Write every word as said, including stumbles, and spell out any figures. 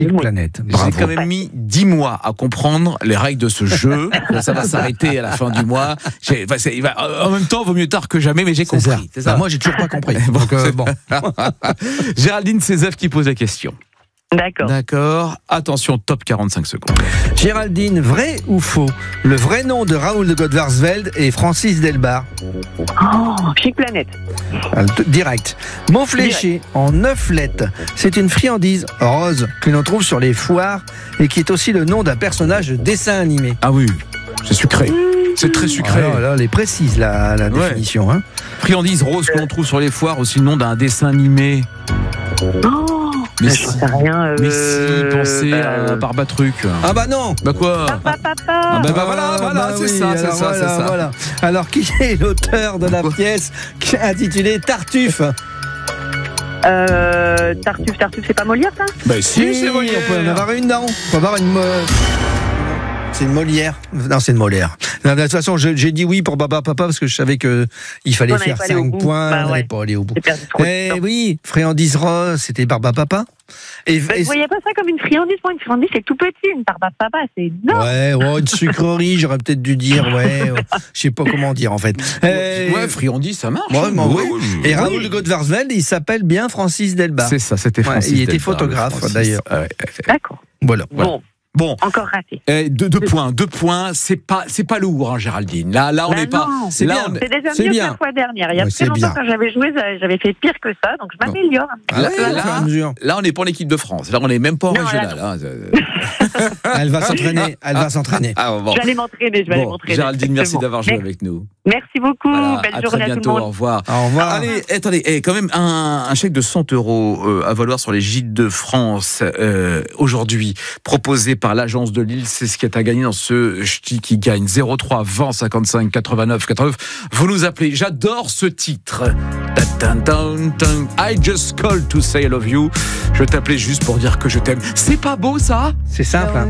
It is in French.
Planète. J'ai quand même mis dix mois à comprendre les règles de ce jeu. Ça va s'arrêter à la fin du mois. J'ai, enfin, c'est, en même temps, vaut mieux tard que jamais, mais j'ai compris. C'est ça. C'est ça. Bah, moi, j'ai toujours pas compris. Bon, Donc, euh, bon. Géraldine Césève qui pose la question. D'accord. D'accord. Attention, top quarante-cinq secondes. Géraldine, vrai ou faux? Le vrai nom de Raoul de Godvarsveld est Francis Delbar. Oh, Chic Planète. Euh, Direct. Mot fléché en neuf lettres. C'est une friandise rose que l'on trouve sur les foires et qui est aussi le nom d'un personnage de dessin animé. Ah oui, c'est sucré. C'est très sucré. Alors, là, elle est précise la, la Ouais. définition. Hein. Friandise rose que l'on trouve sur les foires, aussi le nom d'un dessin animé. Oh, Mais je si, sais rien. Euh, mais si, pensez euh, à Barbatruc. Ah bah non. Bah quoi? Papa, papa. Ah bah, bah voilà, Ah, voilà, bah c'est oui, ça, c'est alors ça, voilà, c'est ça. voilà. Alors, qui est l'auteur de la pièce qui est intitulée Tartuffe? Euh, Tartuffe, Tartuffe, c'est pas Molière, ça? Bah si, c'est Molière. On peut en avoir une, non? On peut avoir une... mo- C'est une Molière. Non, c'est une Molière. Non, de toute façon, je- j'ai dit oui pour Baba Papa parce que je savais qu'il fallait On n'allait faire pas aller au cinq bout. points. Bah on n'allait ouais. pas aller au bout. J'ai perdu trop de Eh temps. oui, Friandise Rose, c'était Baba Papa. Et, Bah, et- vous voyez pas ça comme une friandise? Moi, une friandise, c'est tout petit. Une barbe à papa, c'est énorme. Ouais, ouais, une sucrerie, j'aurais peut-être dû dire, ouais, ouais, je sais pas comment dire en fait. Eh, Ouais, friandise, ça marche. Ouais, mais oui. oui. Et Raoul de Godvarsveld, il s'appelle bien Francis Delbar. C'est ça, c'était Ouais, Francis il était Delbar, photographe, Francis. d'ailleurs. Ouais, ouais. D'accord. Voilà. voilà. Bon, Bon, encore raté. eh, deux, deux points, deux points, c'est pas, c'est pas lourd, hein, Géraldine. Là, là, on Bah n'est pas. non, c'est là, bien. on est- C'est déjà C'est mieux bien. que la fois dernière. Il y a Ouais, très c'est longtemps bien. quand j'avais joué, j'avais fait pire que ça, donc je m'améliore. Ah ouais, Là, au fur et à mesure. Là, on est pour l'équipe de France. Là, on n'est même pas en Non, régional. là, hein. Elle va s'entraîner, elle va s'entraîner. Ah, bon. Je vais aller m'entraîner, je vais aller Bon, m'entraîner. Géraldine, merci Exactement. d'avoir joué Merci. avec nous. Merci beaucoup. Voilà, Belle à journée très à tout bientôt, le au monde. revoir. Au revoir. Allez, attendez, eh, quand même un, un chèque de cent euros euh, à valoir sur les gîtes de France euh, aujourd'hui, proposé par l'agence de Lille. C'est ce qui est à gagner dans ce ch'ti qui gagne zéro trois vingt cinquante-cinq quatre-vingt-neuf quatre-vingt-neuf. Vous nous appelez, j'adore ce titre. Ta-tan, tan, tan. I just called to say I love you. Je t'appelais juste pour dire que je t'aime. C'est pas beau ça? C'est simple. Hein.